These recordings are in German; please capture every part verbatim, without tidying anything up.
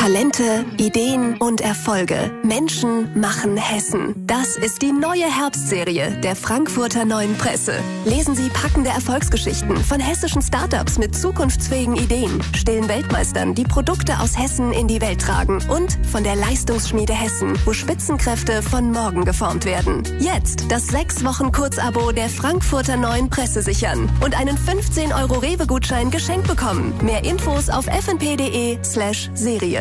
Talente, Ideen und Erfolge. Menschen machen Hessen. Das ist die neue Herbstserie der Frankfurter Neuen Presse. Lesen Sie packende Erfolgsgeschichten von hessischen Startups mit zukunftsfähigen Ideen, stillen Weltmeistern, die Produkte aus Hessen in die Welt tragen und von der Leistungsschmiede Hessen, wo Spitzenkräfte von morgen geformt werden. Jetzt das sechs Wochen Kurzabo der Frankfurter Neuen Presse sichern und einen fünfzehn Euro Rewe-Gutschein geschenkt bekommen. Mehr Infos auf f n p punkt d e slash Serie.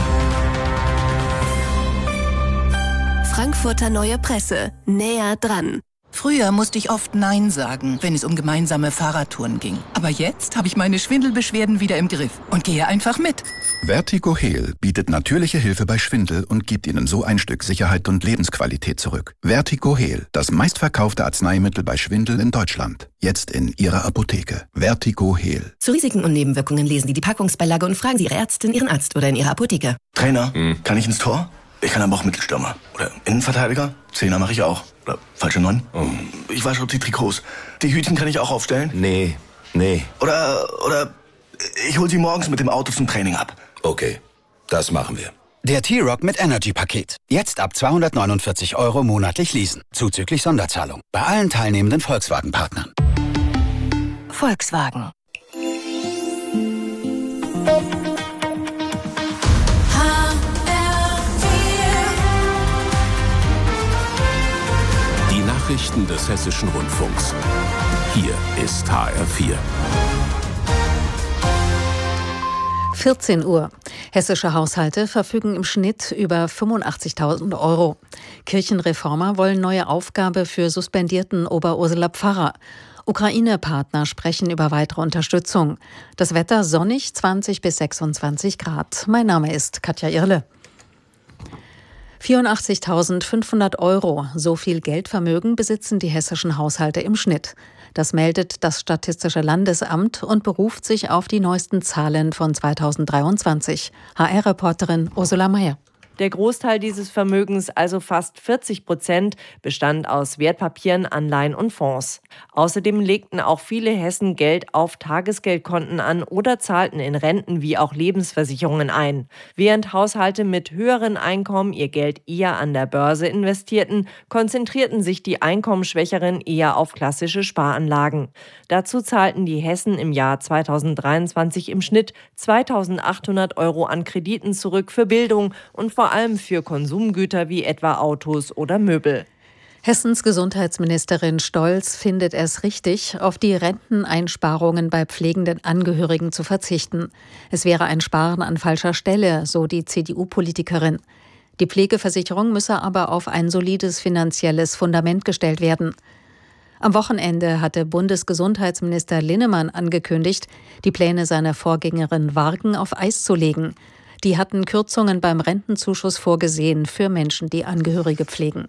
Frankfurter Neue Presse. Näher dran. Früher musste ich oft Nein sagen, wenn es um gemeinsame Fahrradtouren ging. Aber jetzt habe ich meine Schwindelbeschwerden wieder im Griff und gehe einfach mit. Vertigo-Heal bietet natürliche Hilfe bei Schwindel und gibt Ihnen so ein Stück Sicherheit und Lebensqualität zurück. Vertigo-Heal, das meistverkaufte Arzneimittel bei Schwindel in Deutschland. Jetzt in Ihrer Apotheke. Vertigo-Heal. Zu Risiken und Nebenwirkungen lesen Sie die Packungsbeilage und fragen Sie Ihre Ärztin, Ihren Arzt oder in Ihrer Apotheke. Trainer, hm. kann ich ins Tor? Ich kann aber auch Mittelstürmer. Oder Innenverteidiger. Zehner mache ich auch. Oder falsche Neun. Oh. Ich wasche die Trikots. Die Hütchen kann ich auch aufstellen. Nee, nee. Oder, oder ich hol sie morgens mit dem Auto zum Training ab. Okay, das machen wir. Der T-Rock mit Energy-Paket. Jetzt ab zweihundertneunundvierzig Euro monatlich leasen. Zuzüglich Sonderzahlung. Bei allen teilnehmenden Volkswagen-Partnern. Volkswagen. Die Nachrichten des Hessischen Rundfunks. Hier ist H R vier. vierzehn Uhr. Hessische Haushalte verfügen im Schnitt über fünfundachtzigtausend Euro. Kirchenreformer wollen neue Aufgabe für suspendierten Oberursuler Pfarrer. Ukraine-Partner sprechen über weitere Unterstützung. Das Wetter sonnig, zwanzig bis sechsundzwanzig Grad. Mein Name ist Katja Irle. vierundachtzigtausendfünfhundert Euro, so viel Geldvermögen besitzen die hessischen Haushalte im Schnitt. Das meldet das Statistische Landesamt und beruft sich auf die neuesten Zahlen von zweitausenddreiundzwanzig. H R-Reporterin Ursula Mayer. Der Großteil dieses Vermögens, also fast vierzig Prozent, bestand aus Wertpapieren, Anleihen und Fonds. Außerdem legten auch viele Hessen Geld auf Tagesgeldkonten an oder zahlten in Renten wie auch Lebensversicherungen ein. Während Haushalte mit höheren Einkommen ihr Geld eher an der Börse investierten, konzentrierten sich die Einkommensschwächeren eher auf klassische Sparanlagen. Dazu zahlten die Hessen im Jahr zweitausenddreiundzwanzig im Schnitt zweitausendachthundert Euro an Krediten zurück für Bildung und vor allem für Konsumgüter wie etwa Autos oder Möbel. Hessens Gesundheitsministerin Stolz findet es richtig, auf die Renteneinsparungen bei pflegenden Angehörigen zu verzichten. Es wäre ein Sparen an falscher Stelle, so die C D U-Politikerin. Die Pflegeversicherung müsse aber auf ein solides finanzielles Fundament gestellt werden. Am Wochenende hatte Bundesgesundheitsminister Linnemann angekündigt, die Pläne seiner Vorgängerin Wargen auf Eis zu legen. Die hatten Kürzungen beim Rentenzuschuss vorgesehen für Menschen, die Angehörige pflegen.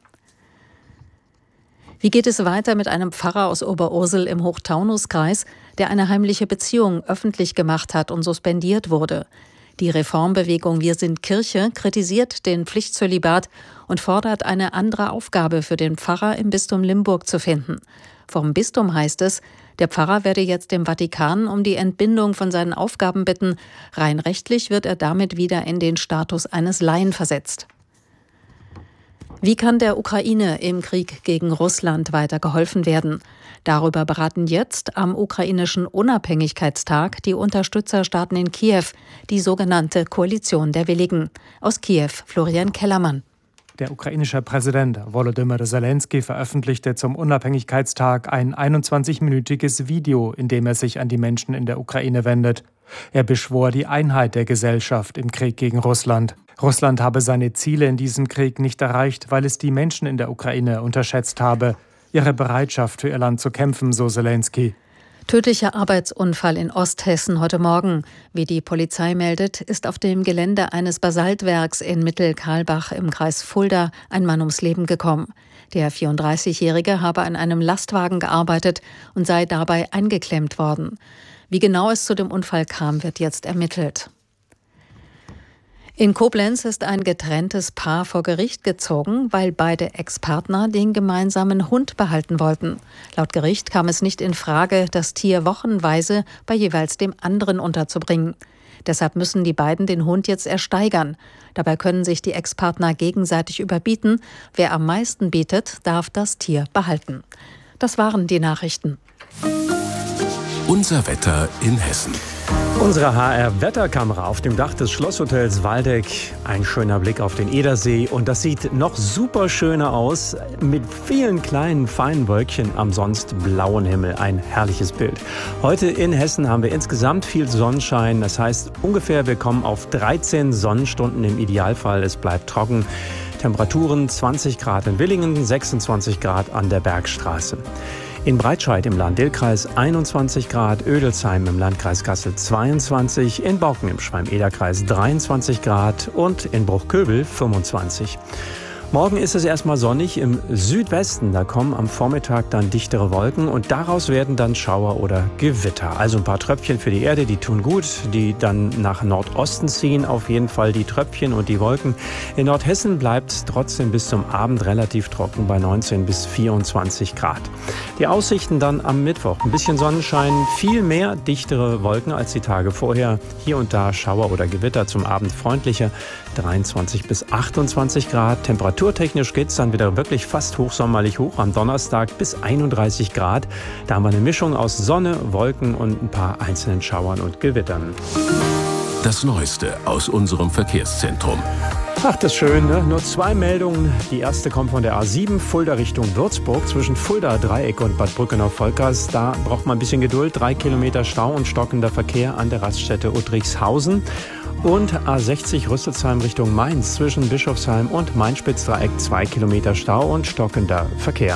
Wie geht es weiter mit einem Pfarrer aus Oberursel im Hochtaunuskreis, der eine heimliche Beziehung öffentlich gemacht hat und suspendiert wurde? Die Reformbewegung Wir sind Kirche kritisiert den Pflichtzölibat und fordert, eine andere Aufgabe für den Pfarrer im Bistum Limburg zu finden. Vom Bistum heißt es, der Pfarrer werde jetzt dem Vatikan um die Entbindung von seinen Aufgaben bitten. Rein rechtlich wird er damit wieder in den Status eines Laien versetzt. Wie kann der Ukraine im Krieg gegen Russland weiter geholfen werden? Darüber beraten jetzt am ukrainischen Unabhängigkeitstag die Unterstützerstaaten in Kiew, die sogenannte Koalition der Willigen. Aus Kiew, Florian Kellermann. Der ukrainische Präsident Volodymyr Zelensky veröffentlichte zum Unabhängigkeitstag ein einundzwanzigminütiges Video, in dem er sich an die Menschen in der Ukraine wendet. Er beschwor die Einheit der Gesellschaft im Krieg gegen Russland. Russland habe seine Ziele in diesem Krieg nicht erreicht, weil es die Menschen in der Ukraine unterschätzt habe. Ihre Bereitschaft für ihr Land zu kämpfen, so Zelensky. Tödlicher Arbeitsunfall in Osthessen heute Morgen. Wie die Polizei meldet, ist auf dem Gelände eines Basaltwerks in Mittelkarlbach im Kreis Fulda ein Mann ums Leben gekommen. Der vierunddreißigjährige habe an einem Lastwagen gearbeitet und sei dabei eingeklemmt worden. Wie genau es zu dem Unfall kam, wird jetzt ermittelt. In Koblenz ist ein getrenntes Paar vor Gericht gezogen, weil beide Ex-Partner den gemeinsamen Hund behalten wollten. Laut Gericht kam es nicht in Frage, das Tier wochenweise bei jeweils dem anderen unterzubringen. Deshalb müssen die beiden den Hund jetzt ersteigern. Dabei können sich die Ex-Partner gegenseitig überbieten. Wer am meisten bietet, darf das Tier behalten. Das waren die Nachrichten. Unser Wetter in Hessen. Unsere H R-Wetterkamera auf dem Dach des Schlosshotels Waldeck. Ein schöner Blick auf den Edersee. Und das sieht noch super schöner aus mit vielen kleinen, feinen Wölkchen am sonst blauen Himmel. Ein herrliches Bild. Heute in Hessen haben wir insgesamt viel Sonnenschein. Das heißt ungefähr, wir kommen auf dreizehn Sonnenstunden im Idealfall. Es bleibt trocken. Temperaturen zwanzig Grad in Willingen, sechsundzwanzig Grad an der Bergstraße. In Breitscheid im Lahn-Dill-Kreis einundzwanzig Grad, Ödelsheim im Landkreis Kassel zweiundzwanzig, in Borken im Schwalm-Eder-Kreis dreiundzwanzig Grad und in Bruchköbel fünfundzwanzig. Morgen ist es erstmal sonnig im Südwesten. Da kommen am Vormittag dann dichtere Wolken und daraus werden dann Schauer oder Gewitter. Also ein paar Tröpfchen für die Erde, die tun gut, die dann nach Nordosten ziehen. Auf jeden Fall die Tröpfchen und die Wolken. In Nordhessen bleibt es trotzdem bis zum Abend relativ trocken bei neunzehn bis vierundzwanzig Grad. Die Aussichten dann am Mittwoch. Ein bisschen Sonnenschein, viel mehr dichtere Wolken als die Tage vorher. Hier und da Schauer oder Gewitter, zum Abend freundlicher. dreiundzwanzig bis achtundzwanzig Grad. Temperaturtechnisch geht es dann wieder wirklich fast hochsommerlich hoch. Am Donnerstag bis einunddreißig Grad. Da haben wir eine Mischung aus Sonne, Wolken und ein paar einzelnen Schauern und Gewittern. Das Neueste aus unserem Verkehrszentrum. Ach, das ist schön, ne? Nur zwei Meldungen. Die erste kommt von der A sieben, Fulda Richtung Würzburg, zwischen Fulda Dreieck und Bad Brückenau-Volkers. Da braucht man ein bisschen Geduld. Drei Kilometer Stau und stockender Verkehr an der Raststätte Uttrichshausen. Und A sechzig Rüsselsheim Richtung Mainz, zwischen Bischofsheim und Main-Spitz-Dreieck. Zwei Kilometer Stau und stockender Verkehr.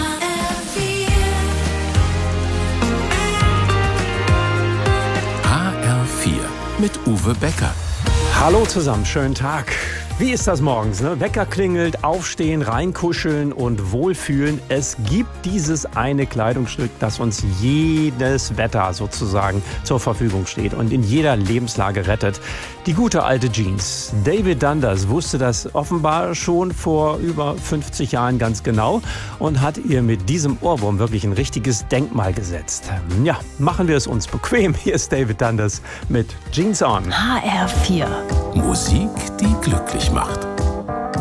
H R vier mit Uwe Becker. Hallo zusammen, schönen Tag. Wie ist das morgens? Ne? Wecker klingelt, aufstehen, reinkuscheln und wohlfühlen. Es gibt dieses eine Kleidungsstück, das uns jedes Wetter sozusagen zur Verfügung steht und in jeder Lebenslage rettet. Die gute alte Jeans. David Dundas wusste das offenbar schon vor über fünfzig Jahren ganz genau und hat ihr mit diesem Ohrwurm wirklich ein richtiges Denkmal gesetzt. Ja, machen wir es uns bequem. Hier ist David Dundas mit Jeans On. H R vier. Musik, die glücklich macht.